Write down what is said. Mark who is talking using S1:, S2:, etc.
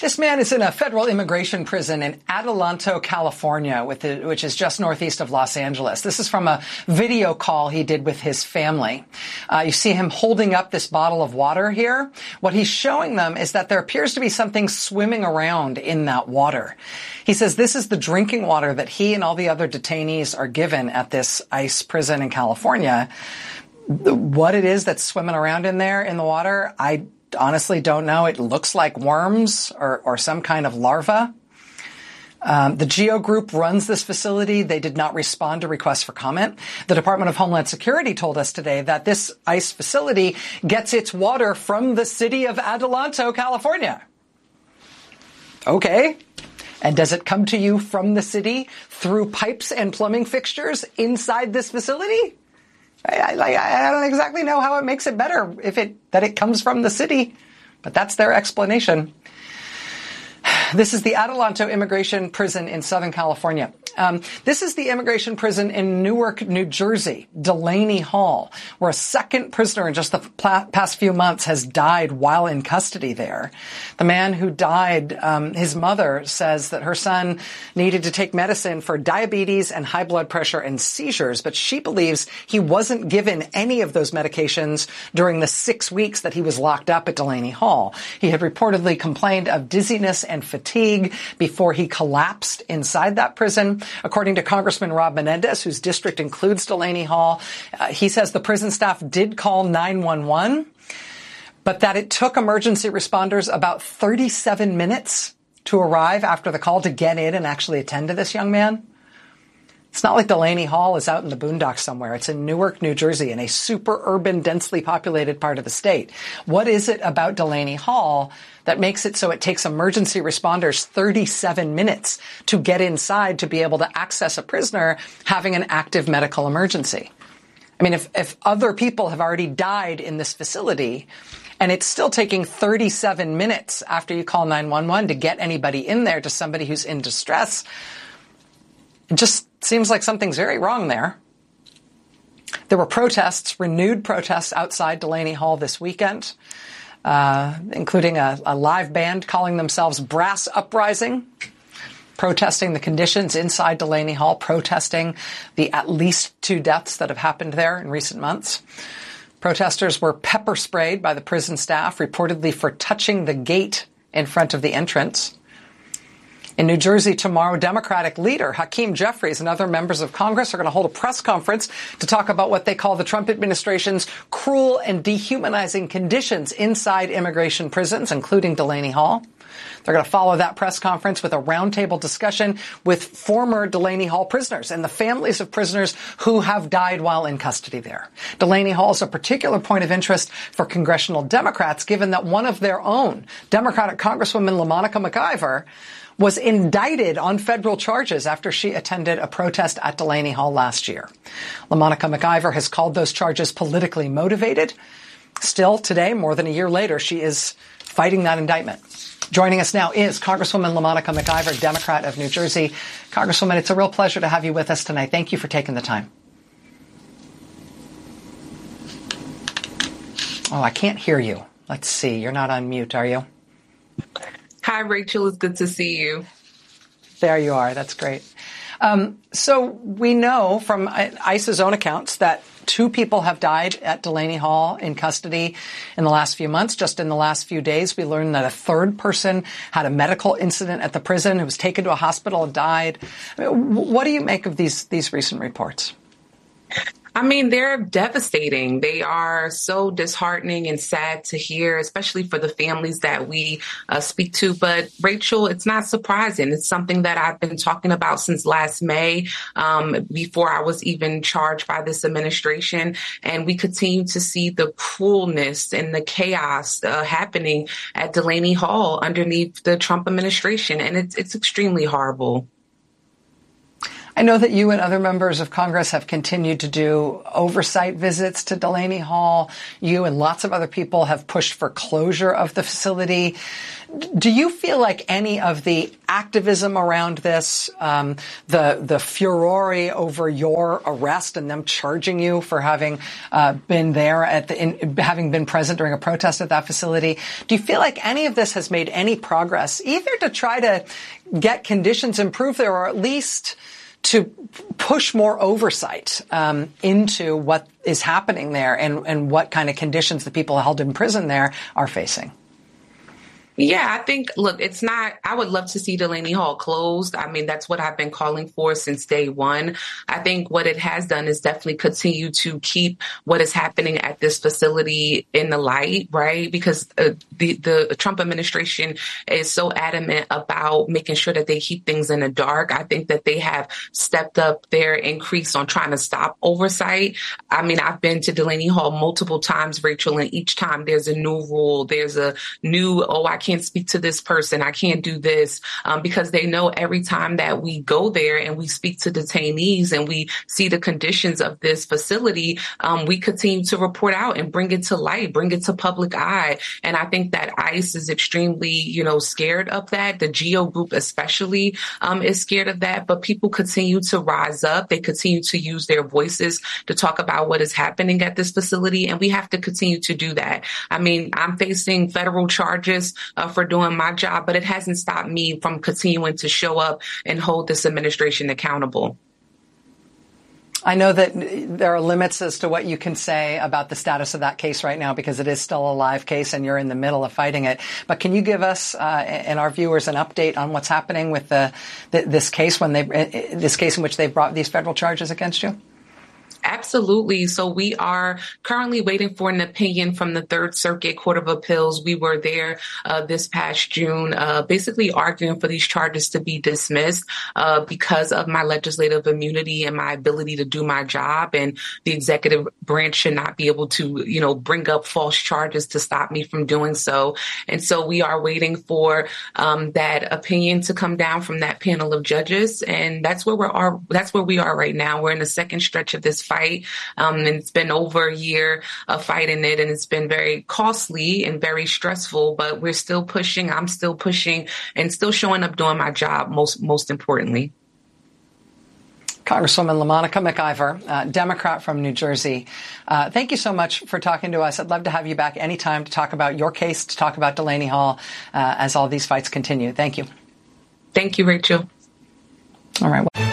S1: This man is in a federal immigration prison in Adelanto, California, which is just northeast of Los Angeles. This is from a video call he did with his family. You see him holding up this bottle of water here. What he's showing them is that there appears to be something swimming around in that water. He says this is the drinking water that he and all the other detainees are given at this ICE prison in California. What it is that's swimming around in there in the water, I honestly don't know. It looks like worms or some kind of larva. The GEO Group runs this facility. They did not respond to requests for comment. The Department of Homeland Security told us today that this ICE facility gets its water from the city of Adelanto, California. Okay. And does it come to you from the city through pipes and plumbing fixtures inside this facility? I don't exactly know how it makes it better that it comes from the city, but that's their explanation. This is the Adelanto Immigration Prison in Southern California. This is the immigration prison in Newark, New Jersey, Delaney Hall, where a second prisoner in just the past few months has died while in custody there. The man who died, his mother says that her son needed to take medicine for diabetes and high blood pressure and seizures, but she believes he wasn't given any of those medications during the 6 weeks that he was locked up at Delaney Hall. He had reportedly complained of dizziness and fatigue before he collapsed inside that prison. According to Congressman Rob Menendez, whose district includes Delaney Hall, he says the prison staff did call 911, but that it took emergency responders about 37 minutes to arrive after the call to get in and actually attend to this young man. It's not like Delaney Hall is out in the boondocks somewhere. It's in Newark, New Jersey, in a super urban, densely populated part of the state. What is it about Delaney Hall that makes it so it takes emergency responders 37 minutes to get inside to be able to access a prisoner having an active medical emergency? I mean, if other people have already died in this facility and it's still taking 37 minutes after you call 911 to get anybody in there to somebody who's in distress, it just seems like something's very wrong there. There were protests, renewed protests outside Delaney Hall this weekend, including a live band calling themselves Brass Uprising, protesting the conditions inside Delaney Hall, protesting the at least 2 deaths that have happened there in recent months. Protesters were pepper sprayed by the prison staff, reportedly for touching the gate in front of the entrance. In New Jersey tomorrow, Democratic leader Hakeem Jeffries and other members of Congress are going to hold a press conference to talk about what they call the Trump administration's cruel and dehumanizing conditions inside immigration prisons, including Delaney Hall. They're going to follow that press conference with a roundtable discussion with former Delaney Hall prisoners and the families of prisoners who have died while in custody there. Delaney Hall is a particular point of interest for congressional Democrats, given that one of their own, Democratic Congresswoman LaMonica McIver, was indicted on federal charges after she attended a protest at Delaney Hall last year. LaMonica McIver has called those charges politically motivated. Still, today, more than a year later, she is fighting that indictment. Joining us now is Congresswoman LaMonica McIver, Democrat of New Jersey. Congresswoman, it's a real pleasure to have you with us tonight. Thank you for taking the time. Oh, I can't hear you. Let's see. You're not on mute, are you?
S2: Hi, Rachel. It's good to see you.
S1: There you are. That's great. So we know from ICE's own accounts that 2 people have died at Delaney Hall in custody in the last few months. Just in the last few days, we learned that a 3rd person had a medical incident at the prison, who was taken to a hospital and died. What do you make of these recent reports?
S2: I mean, they're devastating. They are so disheartening and sad to hear, especially for the families that we speak to. But Rachel, it's not surprising. It's something that I've been talking about since last May, before I was even charged by this administration. And we continue to see the cruelness and the chaos happening at Delaney Hall underneath the Trump administration. And it's extremely horrible.
S1: I know that you and other members of Congress have continued to do oversight visits to Delaney Hall. You and lots of other people have pushed for closure of the facility. Do you feel like any of the activism around this, the furore over your arrest and them charging you for having been there having been present during a protest at that facility, do you feel like any of this has made any progress, either to try to get conditions improved there or at least to push more oversight into what is happening there and what kind of conditions the people held in prison there are facing?
S2: Yeah, I think, look, I would love to see Delaney Hall closed. I mean, that's what I've been calling for since day one. I think what it has done is definitely continue to keep what is happening at this facility in the light, right? Because the Trump administration is so adamant about making sure that they keep things in the dark. I think that they have stepped up their increase on trying to stop oversight. I mean, I've been to Delaney Hall multiple times, Rachel, and each time there's a new rule. There's a new, I can't speak to this person, I can't do this, because they know every time that we go there and we speak to detainees and we see the conditions of this facility, we continue to report out and bring it to light, bring it to public eye. And I think that ICE is extremely, scared of that. The GEO group especially is scared of that, but people continue to rise up. They continue to use their voices to talk about what is happening at this facility, and we have to continue to do that. I mean, I'm facing federal charges for doing my job, but it hasn't stopped me from continuing to show up and hold this administration accountable.
S1: I know that there are limits as to what you can say about the status of that case right now because it is still a live case and you're in the middle of fighting it. But can you give us and our viewers an update on what's happening with this case this case in which they brought these federal charges against you?
S2: Absolutely. So we are currently waiting for an opinion from the Third Circuit Court of Appeals. We were there this past June, basically arguing for these charges to be dismissed because of my legislative immunity and my ability to do my job. And the executive branch should not be able to, bring up false charges to stop me from doing so. And so we are waiting for that opinion to come down from that panel of judges. And that's where we are right now. We're in the second stretch of this fight. And it's been over a year of fighting it, and it's been very costly and very stressful, but we're still pushing. I'm still pushing and still showing up doing my job, most importantly.
S1: Congresswoman LaMonica McIver, Democrat from New Jersey. Thank you so much for talking to us. I'd love to have you back anytime to talk about your case, to talk about Delaney Hall as all these fights continue. Thank you.
S2: Thank you, Rachel.
S1: All right.